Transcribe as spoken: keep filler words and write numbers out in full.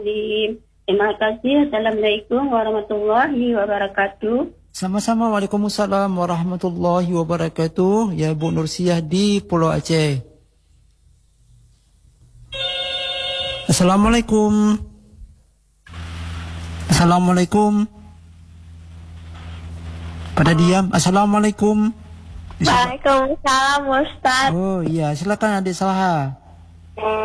Terima kasih. Assalamualaikum warahmatullahi wabarakatuh. Sama-sama. Waalaikumsalam warahmatullahi wabarakatuh. Ya, Bu Nursiah di Pulau Aceh. Assalamualaikum. Assalamualaikum. Pada diam. Assalamualaikum. Waalaikumsalam Ustaz. Oh iya, silakan Adik Salha.